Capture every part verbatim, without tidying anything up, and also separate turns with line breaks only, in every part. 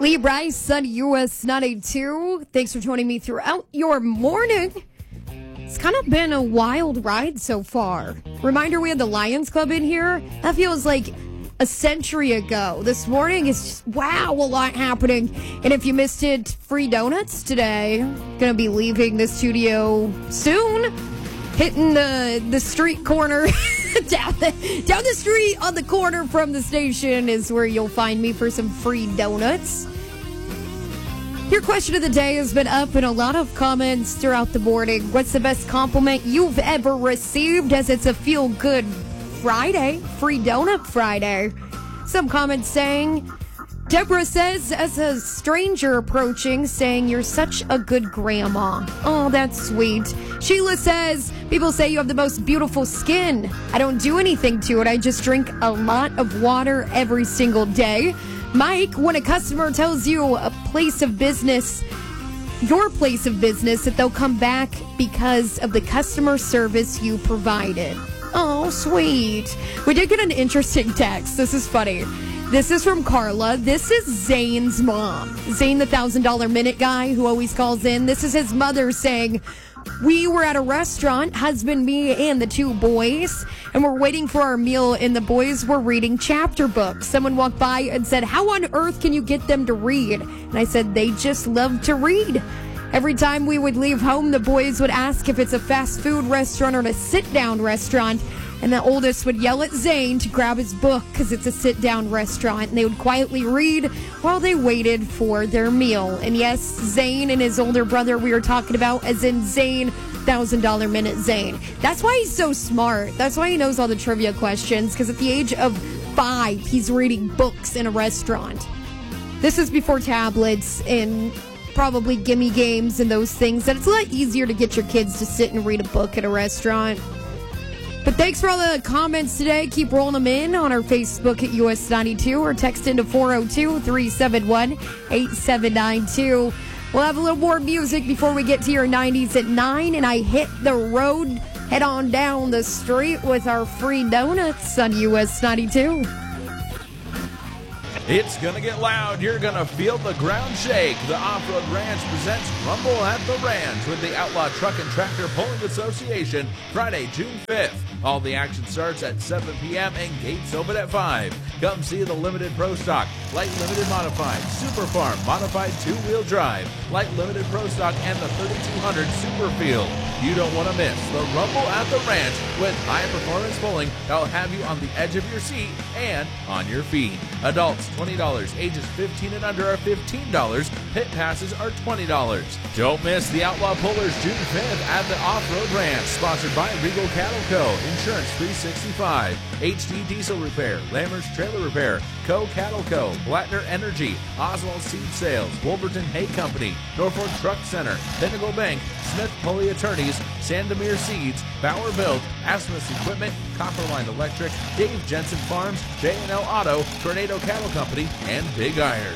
Lee Bryce on U S ninety-two. Thanks for joining me throughout your morning. It's kind of been a wild ride so far. Reminder, we had the Lions Club in here. That feels like a century ago. This morning is just, wow, a lot happening. And if you missed it, free donuts today. Gonna be leaving the studio soon. Hitting the, the street corner. down, the, down the street on the corner from the station is where you'll find me for some free donuts. Your question of the day has been up in a lot of comments throughout the morning. What's the best compliment you've ever received, as it's a feel-good Friday, free donut Friday? Some comments saying, Deborah says, as a stranger approaching, saying, you're such a good grandma. Oh, that's sweet. Sheila says, people say you have the most beautiful skin. I don't do anything to it. I just drink a lot of water every single day. Mike, when a customer tells you a place of business, your place of business, that they'll come back because of the customer service you provided. Oh, sweet. We did get an interesting text. This is funny. This is from Carla. This is Zane's mom. Zane, the one thousand dollar minute guy who always calls in. This is his mother saying, we were at a restaurant, husband, me, and the two boys, and we're waiting for our meal, and the boys were reading chapter books. Someone walked by and said, how on earth can you get them to read? And I said, they just love to read. Every time we would leave home, the boys would ask if it's a fast food restaurant or a sit-down restaurant, and the oldest would yell at Zane to grab his book because it's a sit-down restaurant, and they would quietly read while they waited for their meal. And yes, Zane and his older brother we were talking about, as in Zane, one thousand dollar minute Zane. That's why he's so smart. That's why he knows all the trivia questions, because at the age of five, he's reading books in a restaurant. This is before tablets and probably gimme games and those things, and it's a lot easier to get your kids to sit and read a book at a restaurant. But thanks for all the comments today. Keep rolling them in on our Facebook at U S ninety-two or text into four oh two, three seven one, eight seven nine two. We'll have a little more music before we get to your nineties at nine, and I hit the road, head on down the street with our free donuts on U S ninety-two.
It's going to get loud. You're going to feel the ground shake. The Off-Road Ranch presents Rumble at the Ranch with the Outlaw Truck and Tractor Pulling Association, Friday, June fifth. All the action starts at seven p.m. and gates open at five. Come see the Limited Pro Stock, Light Limited Modified, Super Farm Modified two-wheel drive, Light Limited Pro Stock, and the thirty-two hundred Super Field. You don't want to miss the Rumble at the Ranch with high-performance pulling that'll have you on the edge of your seat and on your feet. Adults, twenty dollars. Ages fifteen and under are fifteen dollars. Pit passes are twenty dollars. Don't miss the Outlaw Pullers June fifth at the Off-Road Ranch, sponsored by Regal Cattle Co., Insurance three sixty-five, H D Diesel Repair, Lammers Trailer Repair, Co. Cattle Co., Blattner Energy, Oswald Seed Sales, Wolverton Hay Company, Norfolk Truck Center, Pinnacle Bank, Smith Pulley Attorneys, Sandomir Seeds, Bauer Built, Asmus Equipment, Copperline Electric, Dave Jensen Farms, J and L Auto, Tornado Cattle Company, and Big Iron.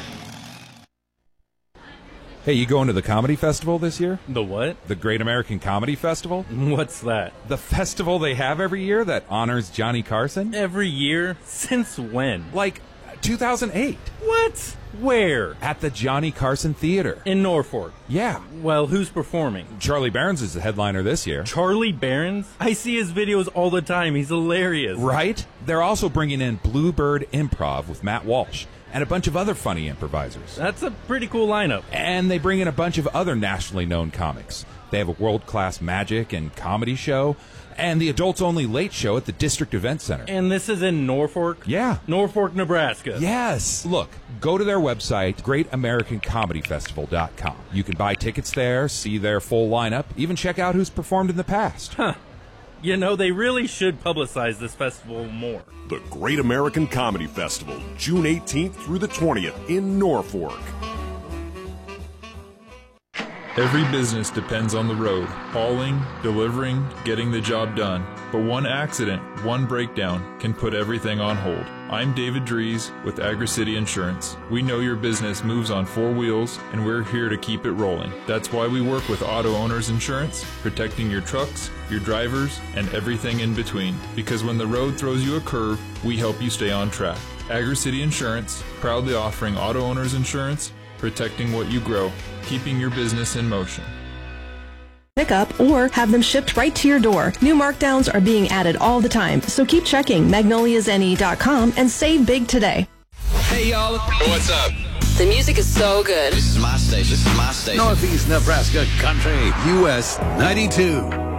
Hey, you going to the comedy festival this year?
The what?
The Great American Comedy Festival?
What's that?
The festival they have every year that honors Johnny Carson?
Every year? Since when?
Like two thousand eight.
What? Where?
At the Johnny Carson Theater.
In Norfolk?
Yeah.
Well, who's performing?
Charlie Barons is the headliner this year.
Charlie Barons? I see his videos all the time. He's hilarious.
Right? They're also bringing in Bluebird Improv with Matt Walsh and a bunch of other funny improvisers.
That's a pretty cool lineup.
And they bring in a bunch of other nationally known comics. They have a world-class magic and comedy show, and the adults-only late show at the District Event Center.
And this is in Norfolk?
Yeah.
Norfolk, Nebraska.
Yes. Look, go to their website, great american comedy festival dot com. You can buy tickets there, see their full lineup, even check out who's performed in the past.
Huh. You know, they really should publicize this festival more.
The Great American Comedy Festival, June eighteenth through the twentieth in Norfolk.
Every business depends on the road, hauling, delivering, getting the job done. But one accident, one breakdown, can put everything on hold. I'm David Dries with Agri-City Insurance. We know your business moves on four wheels, and we're here to keep it rolling. That's why we work with Auto Owners Insurance, protecting your trucks, your drivers, and everything in between. Because when the road throws you a curve, we help you stay on track. AgriCity Insurance, proudly offering auto owners insurance, protecting what you grow, keeping your business in motion.
Pick up or have them shipped right to your door. New markdowns are being added all the time, so keep checking magnolias n e dot com and save big today.
Hey, y'all.
What's up?
The music is so good.
This is my station. This is my station.
Northeast Nebraska Country, U S ninety-two.